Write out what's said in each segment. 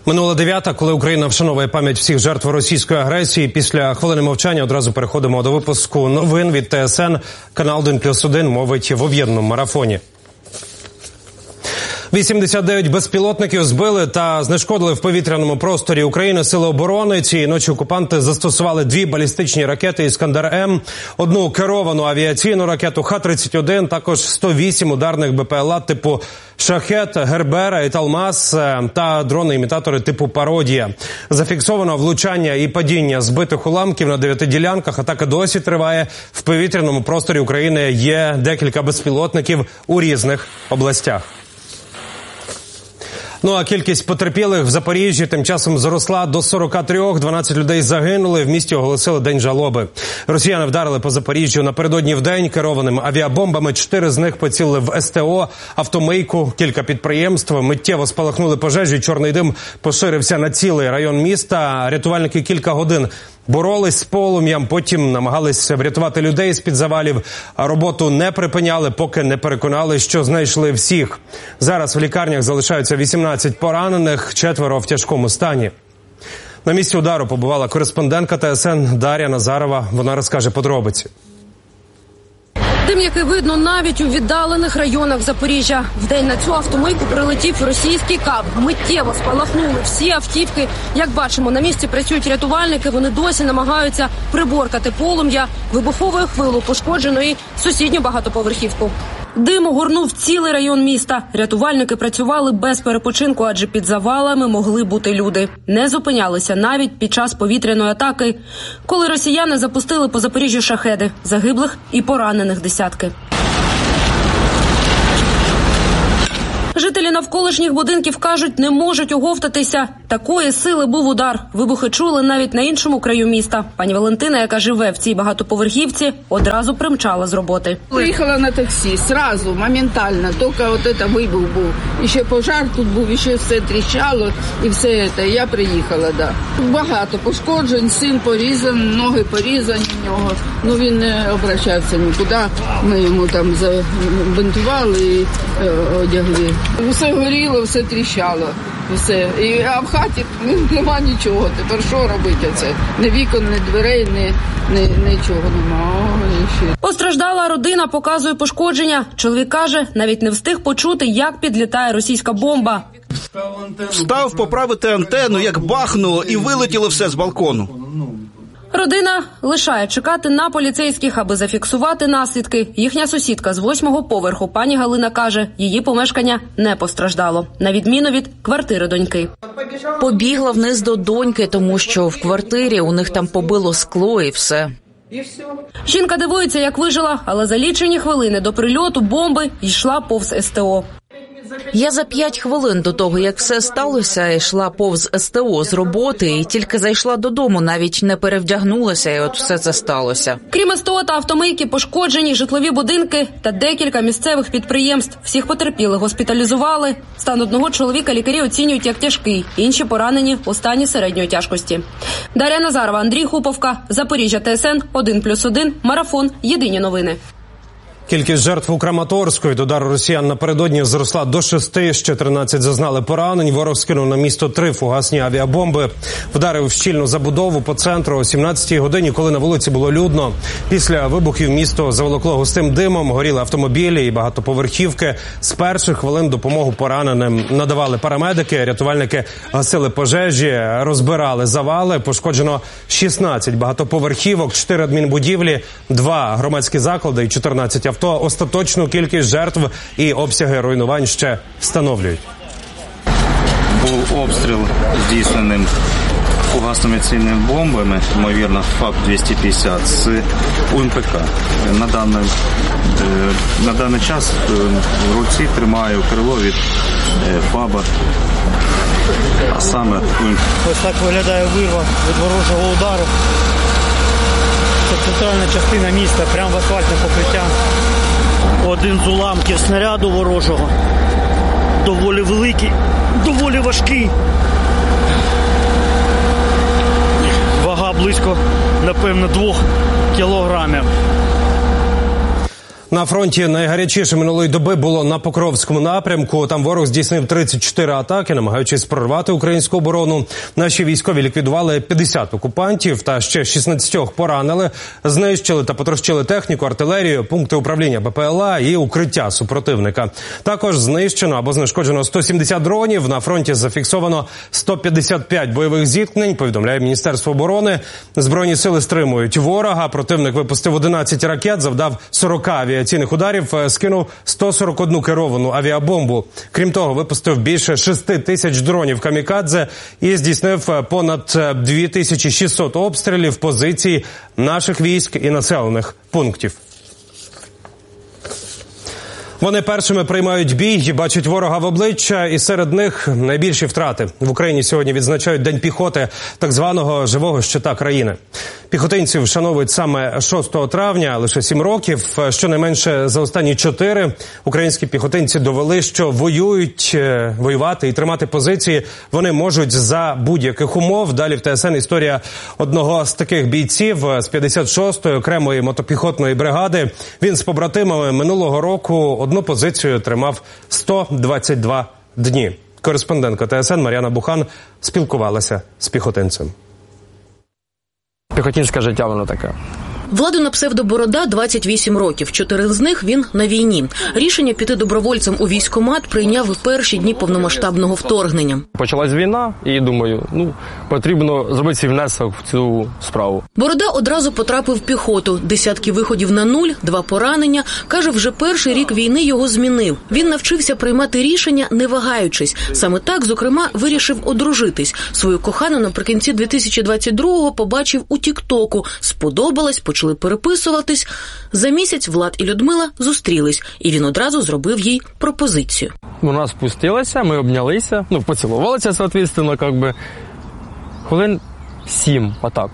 Минула 9-та, коли Україна вшановує пам'ять всіх жертв російської агресії. Після хвилини мовчання одразу переходимо до випуску новин від ТСН. Канал 1+1 мовить в об'єднаному марафоні. 89 безпілотників збили та знешкодили в повітряному просторі України сили оборони. Цієї ночі окупанти застосували 2 балістичні ракети «Іскандер-М», 1 керовану авіаційну ракету Х-31, також 108 ударних БПЛА типу «Шахет», «Гербера» і «Талмас» та дрони-імітатори типу «Пародія». Зафіксовано влучання і падіння збитих уламків на 9 ділянках. Атака досі триває. В повітряному просторі України є декілька безпілотників у різних областях. Ну а кількість потерпілих в Запоріжжі тим часом зросла до 43, 12 людей загинули, в місті оголосили день жалоби. Росіяни вдарили по Запоріжжю напередодні вдень керованими авіабомбами, 4 з них поцілили в СТО, автомийку, кілька підприємств. Миттєво спалахнули пожежі, чорний дим поширився на цілий район міста. Рятувальники кілька годин боролись з полум'ям, потім намагались врятувати людей з-під завалів. Роботу не припиняли, поки не переконали, що знайшли всіх. Зараз в лікарнях залишаються 18 поранених, 4 в тяжкому стані. На місці удару побувала кореспондентка ТСН Дар'я Назарова. Вона розкаже подробиці. Дим, який видно навіть у віддалених районах Запоріжжя. Вдень на цю автомийку прилетів російський КАБ. Миттєво спалахнули всі автівки. Як бачимо, на місці працюють рятувальники. Вони досі намагаються приборкати полум'я. Вибуховою хвилою пошкоджено і сусідню багатоповерхівку. Дим огорнув цілий район міста. Рятувальники працювали без перепочинку, адже під завалами могли бути люди. Не зупинялися навіть під час повітряної атаки, коли росіяни запустили по Запоріжжю шахеди. Загиблих і поранених десятки. Жителі навколишніх будинків кажуть, не можуть оговтатися. Такої сили був удар. Вибухи чули навіть на іншому краю міста. Пані Валентина, яка живе в цій багатоповерхівці, одразу примчала з роботи. Приїхала на таксі, сразу, моментально, тільки от це вибух був. І ще пожар тут був, і ще все тріщало, і все це. Я приїхала, да. Багато пошкоджень, син порізаний, ноги порізані в нього. Ну він не обращався нікуди. Ми йому там забинтували і одягли. Все горіло, все тріщало, все. А в хаті нема нічого. Тепер що робити це? Ні вікон, ні дверей, нічого нема. Постраждала родина, показує пошкодження. Чоловік каже, навіть не встиг почути, як підлітає російська бомба. Встав поправити антенну, як бахнуло, і вилетіло все з балкону. Родина лишає чекати на поліцейських, аби зафіксувати наслідки. Їхня сусідка з 8-го поверху, пані Галина, каже, її помешкання не постраждало, на відміну від квартири доньки. Побігла вниз до доньки, тому що в квартирі у них там побило скло і все. Жінка дивується, як вижила, але за лічені хвилини до прильоту бомби йшла повз СТО. Я за 5 хвилин до того, як все сталося, йшла повз СТО з роботи і тільки зайшла додому, навіть не перевдягнулася, і от все це сталося. Крім СТО та автомийки, пошкоджені житлові будинки та декілька місцевих підприємств. Всіх потерпілих госпіталізували. Стан одного чоловіка лікарі оцінюють як тяжкий, інші поранені у стані середньої тяжкості. Дар'я Назарова, Андрій Хуповка, Запоріжжя, ТСН, 1+1, Марафон, Єдині новини. Кількість жертв у Краматорську від удару росіян напередодні зросла до 6, ще 13 зазнали поранень. Ворог скинув на місто 3 фугасні авіабомби. Вдарив в щільну забудову по центру о 17-й годині, коли на вулиці було людно. Після вибухів місто заволокло густим димом, горіли автомобілі і багатоповерхівки. З перших хвилин допомогу пораненим надавали парамедики, рятувальники гасили пожежі, розбирали завали. Пошкоджено 16 багатоповерхівок, 4 адмінбудівлі, 2 громадські заклади і 14 авто. Остаточну кількість жертв і обсяги руйнувань ще встановлюють. Був обстріл здійсненим фугасними цільними бомбами, ймовірно, ФАП-250 з УМПК. На даний час в руці тримаю крило від ФАБа, а саме ось так виглядає вирва від ворожого удару. Це центральна частина міста, прямо в асфальтне покриття. Один з уламків снаряду ворожого. Доволі великий, доволі важкий. Вага близько, напевно, 2 кілограмів. На фронті найгарячіше минулої доби було на Покровському напрямку. Там ворог здійснив 34 атаки, намагаючись прорвати українську оборону. Наші військові ліквідували 50 окупантів та ще 16 поранили. Знищили та потрощили техніку, артилерію, пункти управління БПЛА і укриття супротивника. Також знищено або знешкоджено 170 дронів. На фронті зафіксовано 155 бойових зіткнень, повідомляє Міністерство оборони. Збройні сили стримують ворога. Противник випустив 11 ракет, завдав 40 авіаційних ударів, скинув 141 керовану авіабомбу. Крім того, випустив більше 6 тисяч дронів камікадзе і здійснив понад 2600 обстрілів позицій наших військ і населених пунктів. Вони першими приймають бій і бачать ворога в обличчя, і серед них найбільші втрати. В Україні сьогодні відзначають День піхоти, так званого живого щита країни. Піхотинців вшановують саме 6 травня, лише 7 років. Щонайменше за останні 4 українські піхотинці довели, що воювати і тримати позиції вони можуть за будь-яких умов. Далі в ТСН історія одного з таких бійців з 56-ї окремої мотопіхотної бригади. Він з побратимами минулого року одну позицію тримав 122 дні. Кореспондентка ТСН Мар'яна Бухан спілкувалася з піхотинцем. Піхотинське життя воно таке. Владу на псевдоборода 28 років. 4 з них він на війні. Рішення піти добровольцем у військкомат прийняв у перші дні повномасштабного вторгнення. Почалась війна і думаю, потрібно зробити свій внесок в цю справу. Борода одразу потрапив в піхоту. Десятки виходів на нуль, 2 поранення. Каже, вже перший рік війни його змінив. Він навчився приймати рішення, не вагаючись. Саме так, зокрема, вирішив одружитись. Свою кохану наприкінці 2022-го побачив у Тік-Току. Сподобалась, почали переписуватись. За місяць Влад і Людмила зустрілись, і він одразу зробив їй пропозицію. Вона спустилася, ми обнялися, поцілувалися, соответственно, хвилин 7, отак.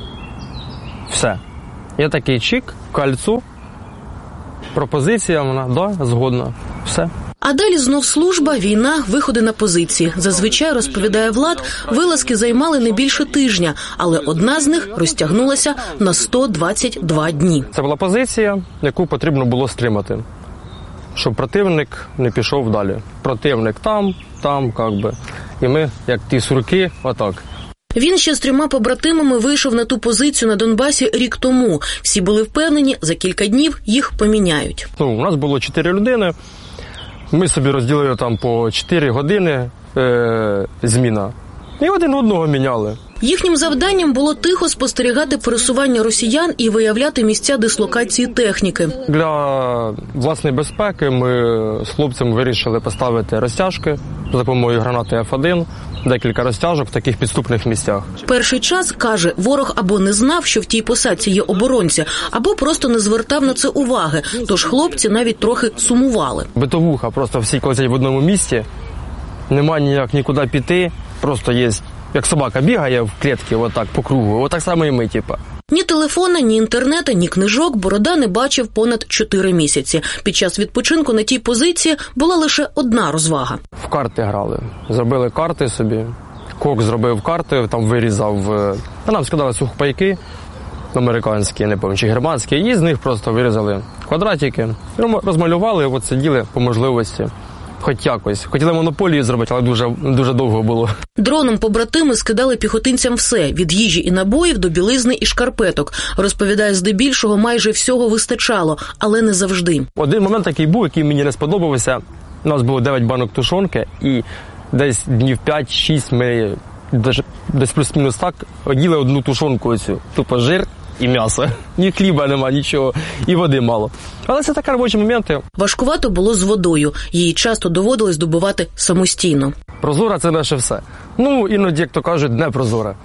Все. Я такий чик, кольцо, пропозиція, вона, згодна, все. А далі знов служба, війна, виходи на позиції. Зазвичай, розповідає Влад, вилазки займали не більше тижня, але одна з них розтягнулася на 122 дні. Це була позиція, яку потрібно було стримати, щоб противник не пішов далі. Противник там, і ми, як ті сурки, отак. Він ще з 3 побратимами вийшов на ту позицію на Донбасі рік тому. Всі були впевнені, за кілька днів їх поміняють. У нас було 4 людини. Ми собі розділили там по 4 години зміна. І один одного міняли. Їхнім завданням було тихо спостерігати пересування росіян і виявляти місця дислокації техніки. Для власної безпеки ми з хлопцями вирішили поставити розтяжки за допомогою гранати F1, декілька розтяжок в таких підступних місцях. Перший час, каже, ворог або не знав, що в тій посадці є оборонці, або просто не звертав на це уваги, тож хлопці навіть трохи сумували. Битовуха, просто всі колотять в одному місці, немає ніяк нікуди піти, просто є, як собака бігає в клітці, отак по кругу, отак само і ми, Ні телефона, ні інтернету, ні книжок Борода не бачив понад 4 місяці. Під час відпочинку на тій позиції була лише одна розвага. В карти грали. Зробили карти собі. Кок зробив карти, там вирізав. Нам скидали сухпайки американські, не пам'ятаю, чи германські, і з них просто вирізали квадратики. Розмалювали, от сиділи по можливості. Хоч якось. Хотіли монополію зробити, але дуже довго було. Дроном побратими скидали піхотинцям все – від їжі і набоїв до білизни і шкарпеток. Розповідає, здебільшого майже всього вистачало, але не завжди. Один момент такий був, який мені не сподобався. У нас було 9 банок тушонки, і десь днів 5-6 ми десь плюс-мінус так їли одну тушонку оцю. Тупо жир і м'ясо. Ні хліба нема, нічого. І води мало. Але це такі робочі моменти. Важкувато було з водою. Її часто доводилось добувати самостійно. Прозора – це наше все. Іноді, як то кажуть, не прозора.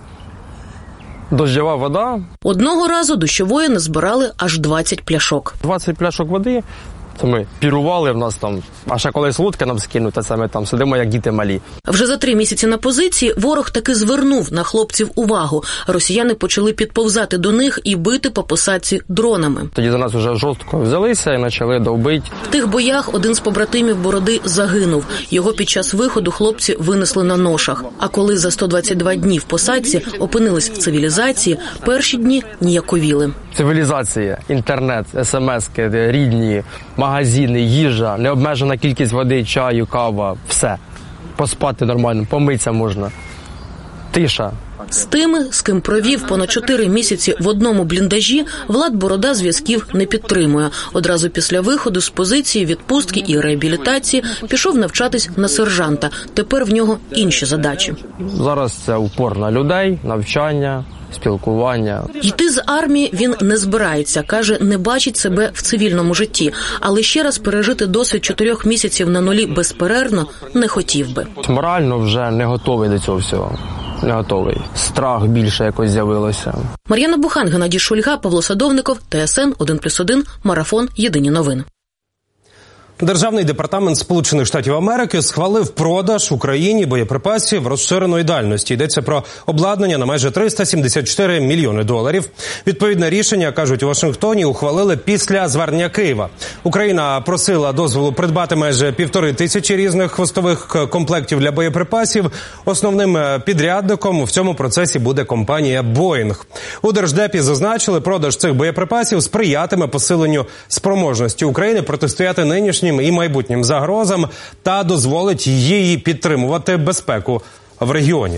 Дощова вода. Одного разу дощової назбирали аж 20 пляшок. 20 пляшок води Це ми пірували в нас там, а ще колись лодки нам скинуть, а це ми там сидимо, як діти малі. Вже за 3 місяці на позиції ворог таки звернув на хлопців увагу. Росіяни почали підповзати до них і бити по посадці дронами. Тоді за нас вже жорстко взялися і почали довбити. В тих боях один з побратимів Бороди загинув. Його під час виходу хлопці винесли на ношах. А коли за 122 дні в посадці опинились в цивілізації, перші дні ніяковіли. Цивілізація, інтернет, смски, рідні, магазини, їжа, необмежена кількість води, чаю, кава, все. Поспати нормально, помитися можна. Тиша. З тими, з ким провів понад 4 місяці в одному бліндажі, Влад Борода зв'язків не підтримує. Одразу після виходу з позиції, відпустки і реабілітації пішов навчатись на сержанта. Тепер в нього інші задачі. Зараз це упор на людей, навчання, спілкування. Йти з армії він не збирається. Каже, не бачить себе в цивільному житті. Але ще раз пережити досвід 4 місяців на нулі безперервно не хотів би. Морально вже не готовий до цього всього. Не готовий. Страх більше якось з'явилося. Мар'яна Бухан, Геннадій Шульга, Павло Садовников, ТСН 1+1, Марафон, Єдині новини. Державний департамент Сполучених Штатів Америки схвалив продаж Україні боєприпасів розширеної дальності. Йдеться про обладнання на майже $374 мільйони. Відповідне рішення, кажуть у Вашингтоні, ухвалили після звернення Києва. Україна просила дозволу придбати майже 1500 різних хвостових комплектів для боєприпасів. Основним підрядником в цьому процесі буде компанія «Боїнг». У Держдепі зазначили, продаж цих боєприпасів сприятиме посиленню спроможності України протистояти нинішнім і майбутнім загрозам та дозволить їй підтримувати безпеку в регіоні.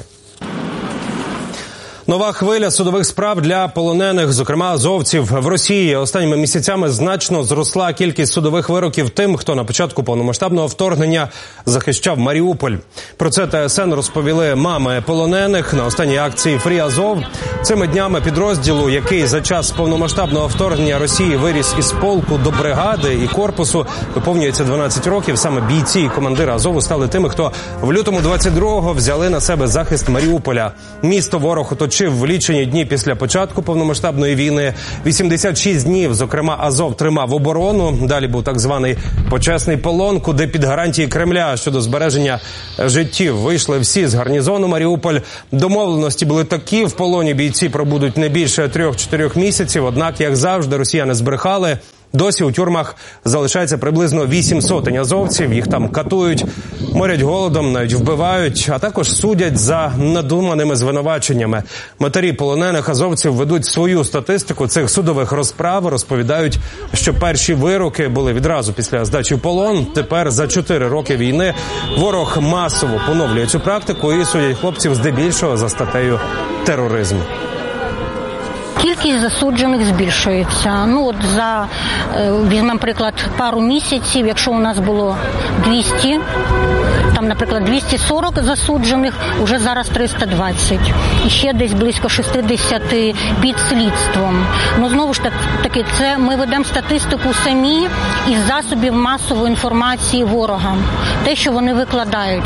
Нова хвиля судових справ для полонених, зокрема азовців, в Росії. Останніми місяцями значно зросла кількість судових вироків тим, хто на початку повномасштабного вторгнення захищав Маріуполь. Про це ТСН розповіли мами полонених на останній акції «Фрі Азов». Цими днями підрозділу, який за час повномасштабного вторгнення Росії виріс із полку до бригади і корпусу, виповнюється 12 років. Саме бійці і командири Азову стали тими, хто в лютому 22-го взяли на себе захист Маріуполя. Місто ворог оточив в лічені дні після початку повномасштабної війни. 86 днів, зокрема, Азов тримав оборону. Далі був так званий почесний полон, куди під гарантії Кремля щодо збереження життів вийшли всі з гарнізону Маріуполь. Домовленості були такі: в полоні бійці пробудуть не більше 3-4 місяців. Однак, як завжди, росіяни збрехали. Досі у тюрмах залишається приблизно 800 азовців. Їх там катують, морять голодом, навіть вбивають, а також судять за надуманими звинуваченнями. Матері полонених азовців ведуть свою статистику цих судових розправ, розповідають, що перші вироки були відразу після здачі в полон. Тепер за 4 роки війни ворог масово поновлює цю практику і судять хлопців здебільшого за статтею тероризму. Кількість засуджених збільшується. Візьмемо, приклад, пару місяців, якщо у нас було 200, там, наприклад, 240 засуджених, уже зараз 320. І ще десь близько 60 під слідством. Знову ж таки, це ми ведемо статистику самі із засобів масової інформації ворога. Те, що вони викладають.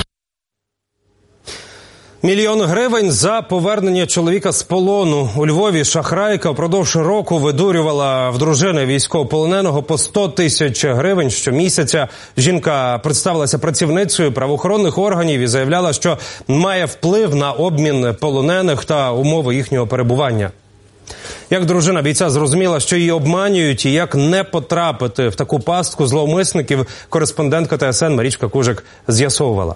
$1 мільйон за повернення чоловіка з полону. У Львові шахрайка впродовж року видурювала в дружини військовополоненого по 100 тисяч гривень щомісяця. Жінка представилася працівницею правоохоронних органів і заявляла, що має вплив на обмін полонених та умови їхнього перебування. Як дружина бійця зрозуміла, що її обманюють і як не потрапити в таку пастку зловмисників, кореспондентка ТСН Марічка Кужик з'ясовувала.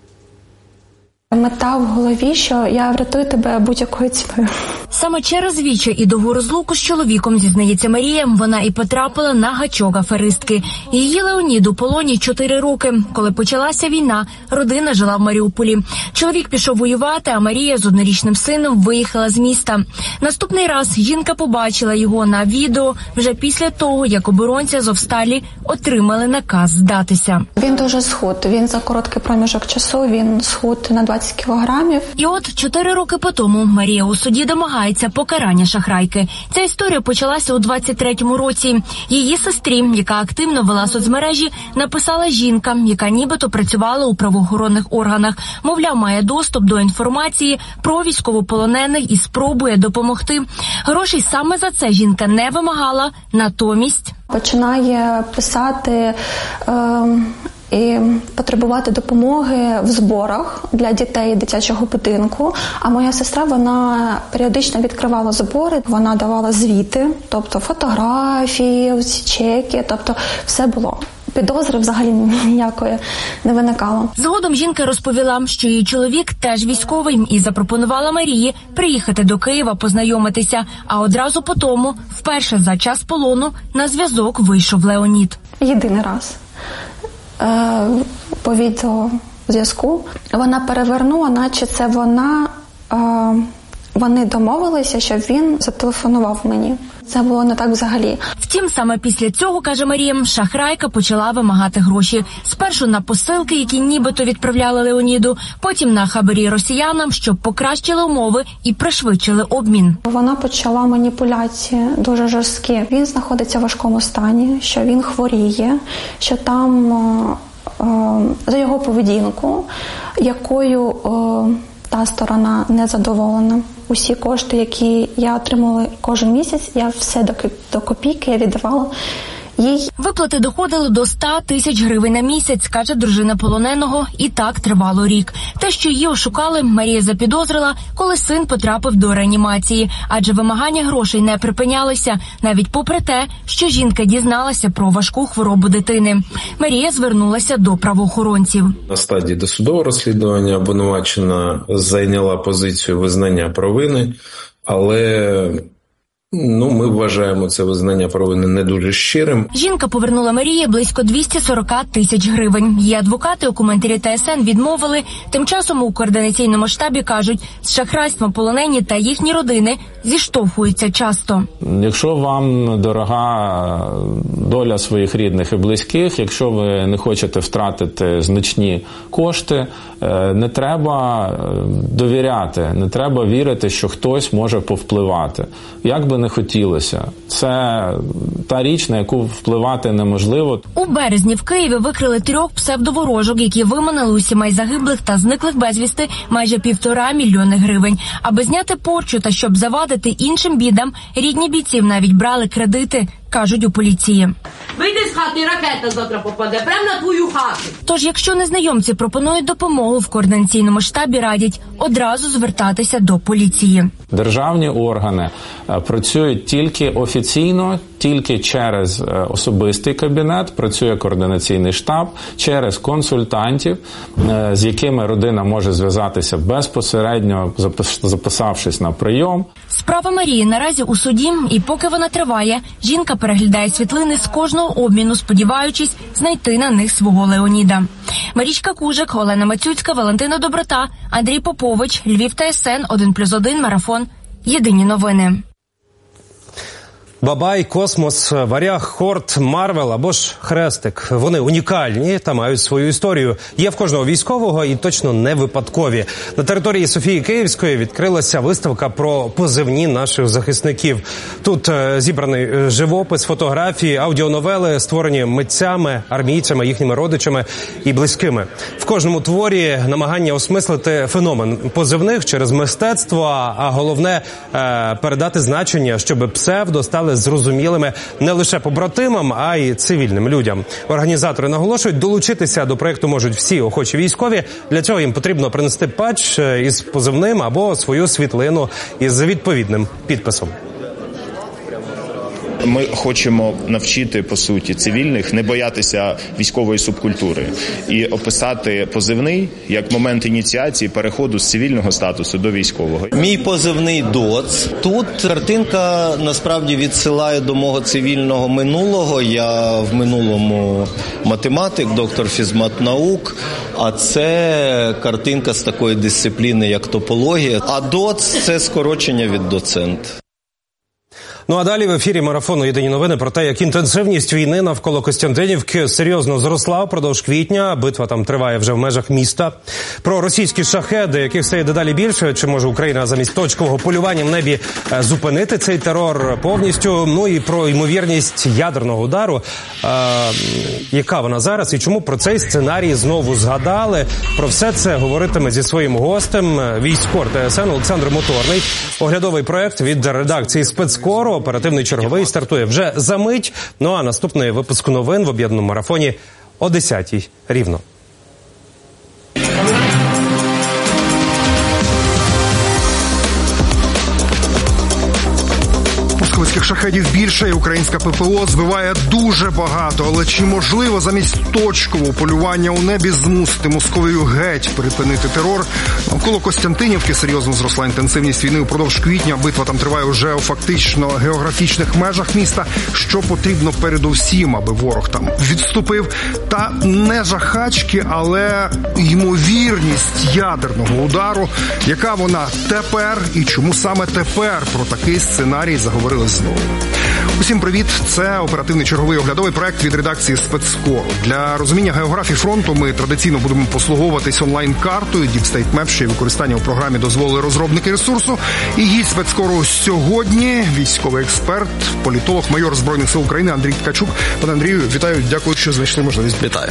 Мета в голові, що я врятую тебе будь-якою ціною. Саме через віче і довгу розлуку з чоловіком, зізнається Марія, вона і потрапила на гачок аферистки. Її Леонід у полоні 4 роки. Коли почалася війна, родина жила в Маріуполі. Чоловік пішов воювати, а Марія з 1-річним сином виїхала з міста. Наступний раз жінка побачила його на відео вже після того, як оборонці Азовсталі отримали наказ здатися. Він дуже схуд. Він за короткий проміжок часу, він схуд на 20 кілограмів. І от 4 роки по тому Марія у суді домагається відбувається покарання шахрайки. Ця історія почалася у 23-му році. Її сестрі, яка активно вела соцмережі, написала жінка, яка нібито працювала у правоохоронних органах. Мовляв, має доступ до інформації про військовополонених і спробує допомогти. Грошей саме за це жінка не вимагала, натомість починає писати і потребувати допомоги в зборах для дітей дитячого будинку. А моя сестра, вона періодично відкривала збори, вона давала звіти, тобто фотографії, чеки, тобто все було. Підозри взагалі ніякої не виникало. Згодом жінка розповіла, що її чоловік теж військовий і запропонувала Марії приїхати до Києва познайомитися. А одразу по тому, вперше за час полону, на зв'язок вийшов Леонід. Єдиний раз. По відеозв'язку вона перевернула, наче це вони домовилися, щоб він зателефонував мені. Це було не так взагалі. Втім, саме після цього, каже Марія, шахрайка почала вимагати гроші. Спершу на посилки, які нібито відправляли Леоніду, потім на хабарі росіянам, щоб покращили умови і пришвидшили обмін. Вона почала маніпуляції дуже жорсткі. Він знаходиться в важкому стані, що він хворіє, що там за його поведінку, якою та сторона не задоволена. Усі кошти, які я отримувала кожен місяць, я все до копійки я віддавала їй. Виплати доходили до 100 тисяч гривень на місяць, каже дружина полоненого, і так тривало рік. Те, що її ошукали, Марія запідозрила, коли син потрапив до реанімації, адже вимагання грошей не припинялися, навіть попри те, що жінка дізналася про важку хворобу дитини. Марія звернулася до правоохоронців. На стадії досудового розслідування обвинувачена зайняла позицію визнання провини, але ми вважаємо це визнання провини не дуже щирим. Жінка повернула Марії близько 240 тисяч гривень. Її адвокати у коментарі ТСН відмовили. Тим часом у координаційному штабі кажуть, з шахрайством полонені та їхні родини зіштовхуються часто. Якщо вам дорога доля своїх рідних і близьких, якщо ви не хочете втратити значні кошти, не треба довіряти, не треба вірити, що хтось може повпливати. Як би не хотілося. Це та річ, на яку впливати неможливо. У березні в Києві викрили 3 псевдоворожок, які виманили у сімей загиблих та зниклих безвісти майже 1,5 мільйони гривень. Аби зняти порчу та щоб завадити іншим бідам, рідні бійців навіть брали кредити, кажуть у поліції. Вийди з хати, і ракета завтра попаде прямо на твою хату. Тож, якщо незнайомці пропонують допомогу, в координаційному штабі радять одразу звертатися до поліції. Державні органи працюють тільки офіційно, тільки через особистий кабінет, працює координаційний штаб, через консультантів, з якими родина може зв'язатися безпосередньо, записавшись на прийом. Справа Марії наразі у суді, і поки вона триває, жінка переглядає світлини з кожного обміну, сподіваючись знайти на них свого Леоніда. Марічка Кужик, Олена Мацюцька, Валентина Доброта, Андрій Попович, Львів ТСН, 1+1, Марафон. Єдині новини. Бабай, Космос, Варяг, Хорт, Марвел або ж Хрестик. Вони унікальні та мають свою історію. Є в кожного військового і точно не випадкові. На території Софії Київської відкрилася виставка про позивні наших захисників. Тут зібраний живопис, фотографії, аудіоновели, створені митцями, армійцями, їхніми родичами і близькими. В кожному творі намагання осмислити феномен позивних через мистецтво, а головне передати значення, щоб псевдо стали зрозумілими не лише побратимам, а й цивільним людям. Організатори наголошують, долучитися до проєкту можуть всі охочі військові. Для цього їм потрібно принести патч із позивним або свою світлину із відповідним підписом. Ми хочемо навчити, по суті, цивільних не боятися військової субкультури і описати позивний як момент ініціації переходу з цивільного статусу до військового. Мій позивний ДОЦ. Тут картинка насправді відсилає до мого цивільного минулого. Я в минулому математик, доктор фізматнаук, а це картинка з такої дисципліни, як топологія. А ДОЦ – це скорочення від доцент. Ну а далі в ефірі марафону «Єдині новини» про те, як інтенсивність війни навколо Костянтинівки серйозно зросла впродовж квітня. Битва там триває вже в межах міста. Про російські шахеди, яких стає дедалі більше. Чи може Україна замість точкового полювання в небі зупинити цей терор повністю? Ну і про ймовірність ядерного удару. Яка вона зараз і чому про цей сценарій знову згадали? Про все це говоритиме зі своїм гостем військкор ТСН Олександр Моторний. Оглядовий проект від редакції «Спецкору». Оперативний черговий стартує вже за мить. Ну а наступний випуск новин в об'єднаному марафоні о 10-й рівно. Московських шахедів більше, і українська ППО збиває дуже багато. Але чи можливо замість точкового полювання у небі змусити Московію геть припинити терор? Навколо Костянтинівки серйозно зросла інтенсивність війни упродовж квітня. Битва там триває вже у фактично географічних межах міста. Що потрібно передусім, аби ворог там відступив? Та не жахачки, але ймовірність ядерного удару. Яка вона тепер і чому саме тепер про такий сценарій заговорили знову? Усім привіт! Це оперативний черговий оглядовий проект від редакції «Спецкору». Для розуміння географії фронту ми традиційно будемо послуговуватись онлайн-картою Deep State Map, що використання у програмі дозволили розробники ресурсу. І гість «Спецкору» сьогодні – військовий експерт, політолог, майор Збройних сил України Андрій Ткачук. Пане Андрію, вітаю, дякую, що знайшли можливість. Вітаю.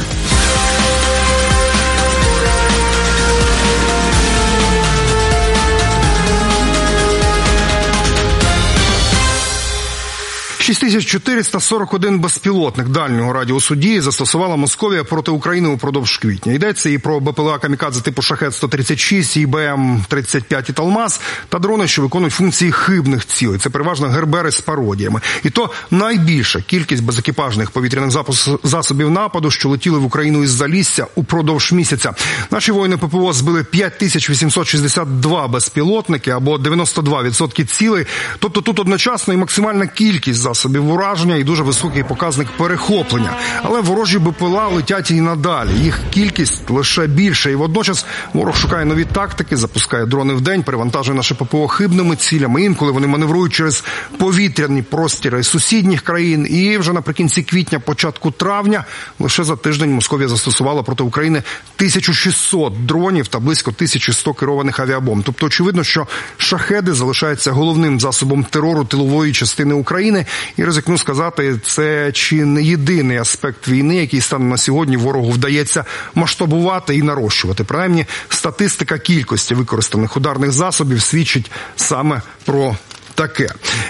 6441 безпілотник дальнього радіусу дії застосувала Московія проти України упродовж квітня. Йдеться і про БПЛА «Камікадзе» типу «Шахед-136», і БМ-35 і «Талмаз» та дрони, що виконують функції хибних цілей. Це переважно гербери з пародіями. І то найбільша кількість безекіпажних повітряних засобів нападу, що летіли в Україну із Залісся упродовж місяця. Наші воїни ППО збили 5862 безпілотники, або 92% цілей. Тобто тут одночасно і максимальна кількість засобів ураження і дуже високий показник перехоплення. Але ворожі БПЛА летять і надалі. Їх кількість лише більше. І водночас ворог шукає нові тактики, запускає дрони в день, перевантажує наше ППО хибними цілями. Інколи вони маневрують через повітряні простіри сусідніх країн. І вже наприкінці квітня, початку травня, лише за тиждень Московія застосувала проти України 1600 дронів та близько 1100 керованих авіабомб. Тобто очевидно, що шахеди залишаються головним засобом терору тилової частини України. І ризикну сказати, це чи не єдиний аспект війни, який станом на сьогодні ворогу вдається масштабувати і нарощувати. Принаймні, статистика кількості використаних ударних засобів свідчить саме про таке.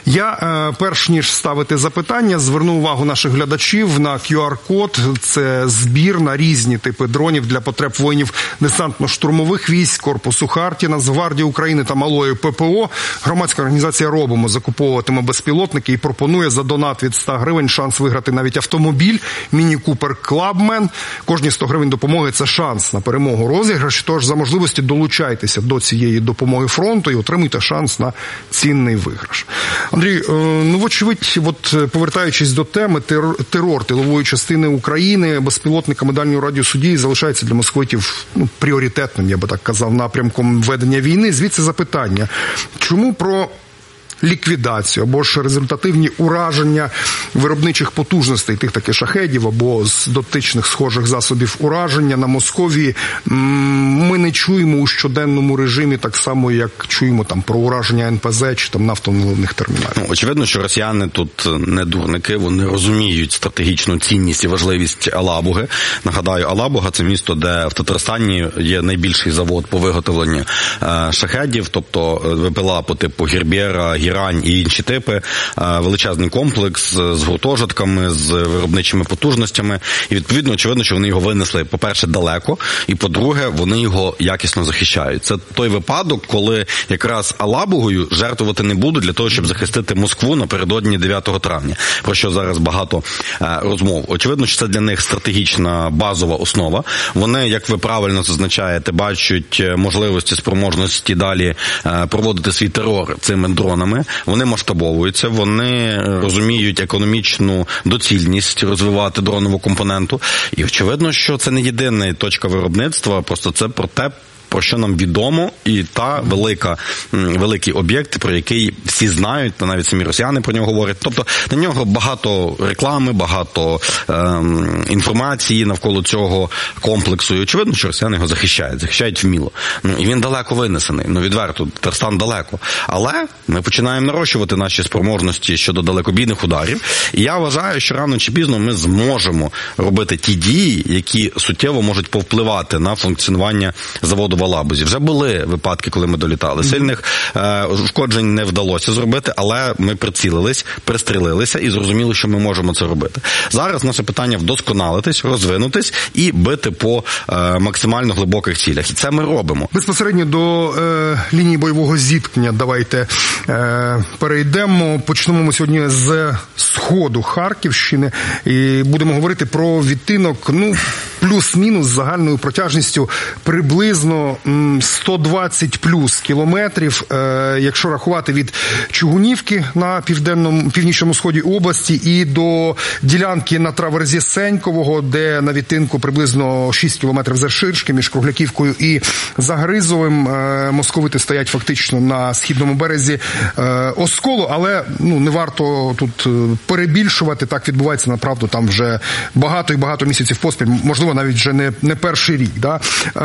Я, перш ніж ставити запитання, зверну увагу наших глядачів на QR-код. Це збір на різні типи дронів для потреб воїнів десантно-штурмових військ, корпусу Харті, Нацгвардії України та малої ППО. Громадська організація «Робимо» закуповуватиме безпілотники і пропонує за донат від 100 гривень шанс виграти навіть автомобіль Міні Купер Клабмен. Кожні 100 гривень допомоги – це шанс на перемогу розіграш. Тож за можливості долучайтеся до цієї допомоги фронту і отримуйте шанс на цінний виграш. Андрій, ну, вочевидь, повертаючись до теми, терор тилової частини України безпілотниками дальнього радіусу дії залишається для московитів пріоритетним, я би так казав, напрямком ведення війни. Звідси запитання, чому про ліквідацію або ж результативні ураження виробничих потужностей тих таких шахедів або з дотичних схожих засобів ураження на Московії ми не чуємо у щоденному режимі, так само як чуємо там про ураження НПЗ чи там нафтоналивних терміналів? Очевидно, що росіяни тут не дурники, вони розуміють стратегічну цінність і важливість Алабуги. Нагадаю, Алабуга – це місто, де в Татарстані є найбільший завод по виготовленню шахедів, тобто ВПЛА по типу Гербера, Гірань і інші типи, величезний комплекс з гуртожитками, з виробничими потужностями. І, відповідно, очевидно, що вони його винесли, по-перше, далеко, і, по-друге, вони його якісно захищають. Це той випадок, коли якраз Алабугою жертвувати не будуть для того, щоб захистити Москву напередодні 9 травня, про що зараз багато розмов. Очевидно, що це для них стратегічна базова основа. Вони, як ви правильно зазначаєте, бачать можливості, спроможності далі проводити свій терор цими дронами. Вони масштабовуються, вони розуміють економічну доцільність розвивати дронову компоненту. І очевидно, що це не єдина точка виробництва, просто це про те, про що нам відомо, і та великий об'єкт, про який всі знають, навіть самі росіяни про нього говорять. Тобто на нього багато реклами, багато інформації навколо цього комплексу. І очевидно, що росіяни його захищають вміло. І він далеко винесений. Відверто, Татарстан далеко. Але ми починаємо нарощувати наші спроможності щодо далекобійних ударів. І я вважаю, що рано чи пізно ми зможемо робити ті дії, які суттєво можуть повпливати на функціонування заводу в Алабузі. Вже були випадки, коли ми долітали. Сильних ушкоджень не вдалося зробити, але ми прицілились, пристрілилися і зрозуміли, що ми можемо це робити. Зараз наше питання вдосконалитись, розвинутись і бити по максимально глибоких цілях. І це ми робимо. Безпосередньо до лінії бойового зіткнення давайте перейдемо. Почнемо ми сьогодні з сходу Харківщини і будемо говорити про відтинок, плюс-мінус з загальною протяжністю приблизно 120 плюс кілометрів, якщо рахувати від Чугунівки на північному сході області і до ділянки на траверзі Сенькового, де на відтинку приблизно 6 кілометрів Зерширшки між Кругляківкою і Загризовим. Московити стоять фактично на східному березі Осколу, але не варто тут перебільшувати. Так відбувається, направду, там вже багато і багато місяців поспіль, можливо, навіть вже не перший рік. Да?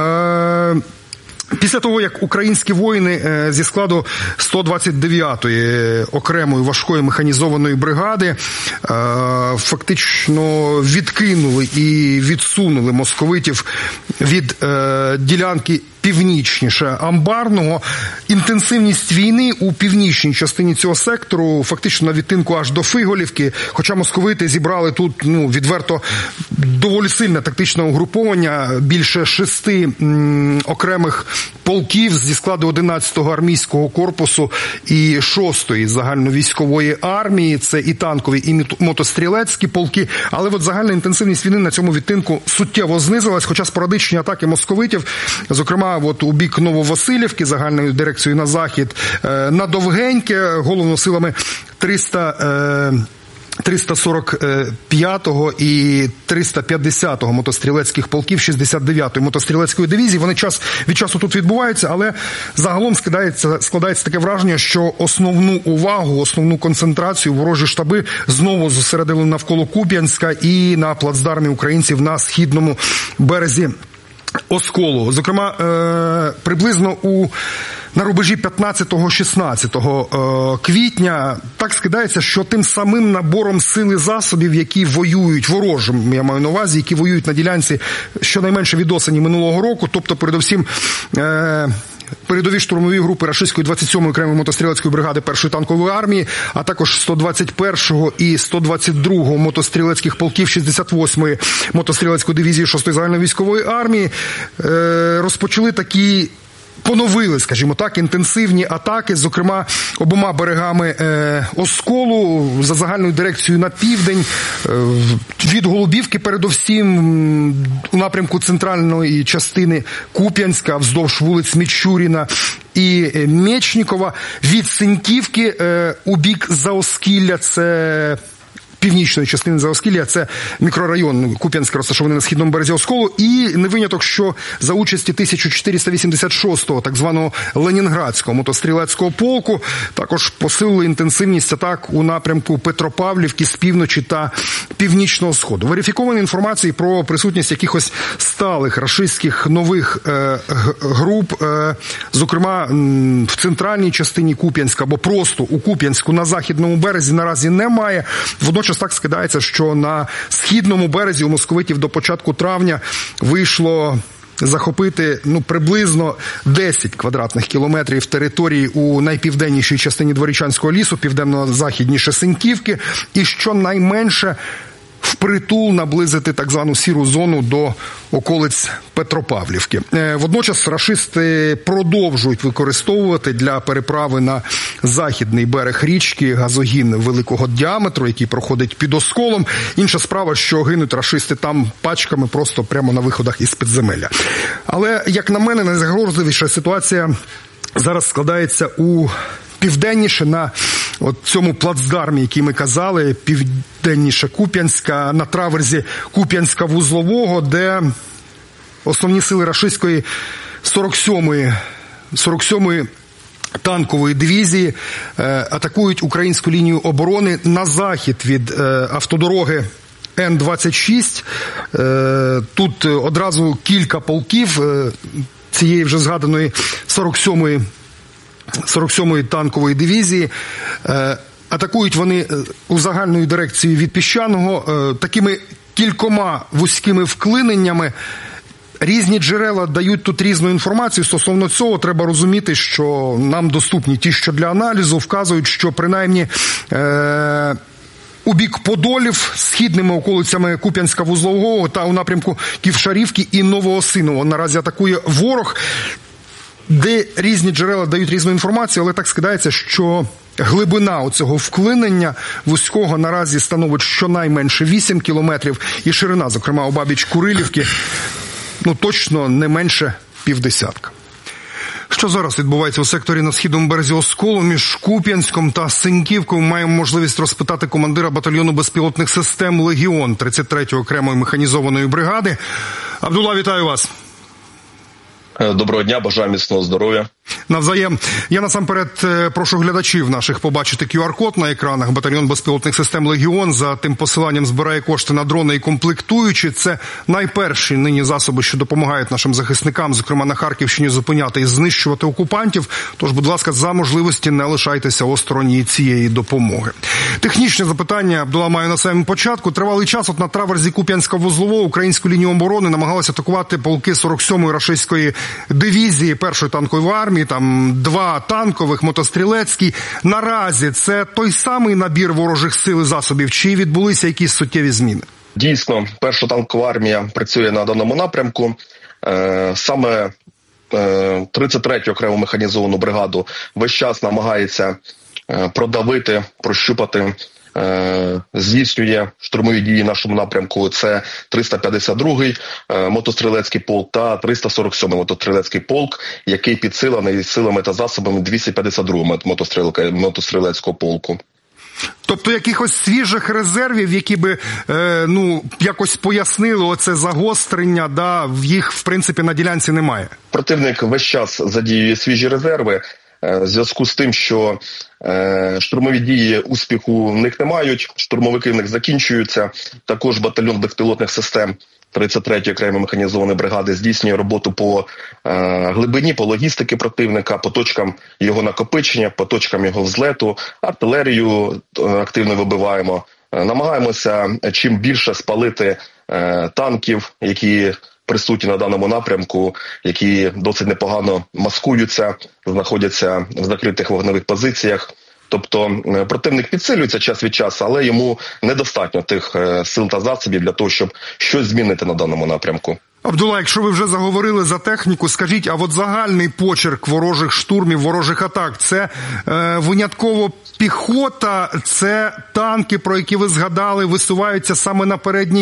Після того, як українські воїни зі складу 129-ї окремої важкої механізованої бригади фактично відкинули і відсунули московитів від ділянки північніше Амбарного, інтенсивність війни у північній частині цього сектору фактично на відтинку аж до Фиголівки, хоча московити зібрали тут, відверто, доволі сильне тактичне угруповання, більше 6 окремих полків зі складу 11-го армійського корпусу і 6-ї загальновійськової армії, це і танкові, і мотострілецькі полки, але загальна інтенсивність війни на цьому відтинку суттєво знизилась, хоча спорадичні атаки московитів, зокрема, у бік Нововасилівки, загальною дирекцією на захід, на Довгеньке, головно силами 345-го і 350-го мотострілецьких полків 69-ї мотострілецької дивізії. Вони час від часу тут відбуваються, але загалом складається таке враження, що основну увагу, основну концентрацію ворожі штаби знову зосередили навколо Куп'янська і на плацдармі українців на східному березі Осколу. Зокрема, приблизно на рубежі 15-16 квітня так скидається, що тим самим набором сил і засобів, які воюють ворожим, я маю на увазі, які воюють на ділянці щонайменше від осені минулого року, тобто передовсім передові штурмові групи рашистської 27-ї окремої мотострілецької бригади 1-ї танкової армії, а також 121-го і 122-го мотострілецьких полків 68-ї мотострілецької дивізії 6-ї загальновійськової армії, розпочали такі, поновили, скажімо так, інтенсивні атаки, зокрема, обома берегами Осколу, за загальною дирекцією на південь, від Голубівки передовсім, у напрямку центральної частини Куп'янська, вздовж вулиць Мічуріна і Мечнікова, від Синьківки у бік Заоскілля, це північної частини Заоскілля, це мікрорайон Куп'янська, розташований на східному березі Осколу, і не виняток, що за участі 1486-го, так званого Ленінградського мотострілецького полку, також посилили інтенсивність атак у напрямку Петропавлівки з півночі та північного сходу. Верифіковані інформації про присутність якихось сталих рашистських нових груп, зокрема в центральній частині Куп'янська або просто у Куп'янську на західному березі наразі немає. Водночас так скидається, що на східному березі у московитів до початку травня вийшло захопити приблизно 10 квадратних кілометрів території у найпівденнішій частині Дворічанського лісу, південно-західніше Синьківки, і щонайменше впритул наблизити так звану сіру зону до околиць Петропавлівки. Водночас рашисти продовжують використовувати для переправи на західний берег річки газогін великого діаметру, який проходить під Осколом. Інша справа, що гинуть рашисти там пачками просто прямо на виходах із підземелля. Але, як на мене, найзагрозливіша ситуація зараз складається у південніше, на цьому плацдармі, який ми казали, південніше Куп'янська, на траверзі Куп'янська-Вузлового, де основні сили рашистської 47-ї танкової дивізії атакують українську лінію оборони на захід від автодороги Н-26. Тут одразу кілька полків цієї вже згаданої 47-ї танкової дивізії. Атакують вони у загальною дирекцією від Піщаного такими кількома вузькими вклиненнями. Різні джерела дають тут різну інформацію. Стосовно цього треба розуміти, що нам доступні ті, що для аналізу, вказують, що принаймні у бік Подолів, східними околицями Куп'янська-Вузлового та у напрямку Ківшарівки і Новоосиново наразі атакує ворог, де різні джерела дають різну інформацію, але так скидається, що глибина оцього вклинення вузького наразі становить щонайменше 8 кілометрів і ширина, зокрема, обабіч Курилівки, точно не менше півдесятка. Що зараз відбувається у секторі на східному березі Осколу між Куп'янськом та Синьківкою, маємо можливість розпитати командира батальйону безпілотних систем «Легіон» 33-ї окремої механізованої бригади. Абдулла, вітаю вас. Доброго дня, бажаю міцного здоров'я. Навзаєм. Я насамперед прошу глядачів наших побачити QR-код на екранах. Батальйон безпілотних систем «Легіон» за тим посиланням збирає кошти на дрони і комплектуючі. Це найперші нині засоби, що допомагають нашим захисникам, зокрема на Харківщині, зупиняти і знищувати окупантів. Тож, будь ласка, за можливості не лишайтеся осторонь цієї допомоги. Технічне запитання, Абдулла, маю на самому початку. Тривалий час на траверзі Куп'янська-Вузлового українську лінію оборони намагалися атакувати полки 47-ї рашистської дивізії 1-ї танкової армії, там 2 танкових, мотострілецький. Наразі це той самий набір ворожих сил і засобів, чи відбулися якісь суттєві зміни? Дійсно, 1-та танкова армія працює на даному напрямку. Саме 33-ю окрему механізовану бригаду весь час намагається продавити, прощупати, здійснює штурмові дії в нашому напрямку. Це 352-й мотострілецький полк та 347-й мотострілецький полк, який підсилений силами та засобами 252-го мотострілецького полку. Тобто якихось свіжих резервів, які би якось пояснили оце загострення, їх в принципі на ділянці немає? Противник весь час задіює свіжі резерви. В зв'язку з тим, що штурмові дії успіху в них не мають, штурмовики в них закінчуються. Також батальйон безпілотних систем 33-ї окремої механізованої бригади здійснює роботу по глибині, по логістики противника, по точкам його накопичення, по точкам його взлету, артилерію активно вибиваємо. Намагаємося чим більше спалити танків, які присутні на даному напрямку, які досить непогано маскуються, знаходяться в закритих вогневих позиціях. Тобто противник підсилюється час від часу, але йому недостатньо тих сил та засобів для того, щоб щось змінити на даному напрямку. Абдулла, якщо ви вже заговорили за техніку, скажіть, а от загальний почерк ворожих штурмів, ворожих атак, це винятково піхота, це танки, про які ви згадали, висуваються саме на передній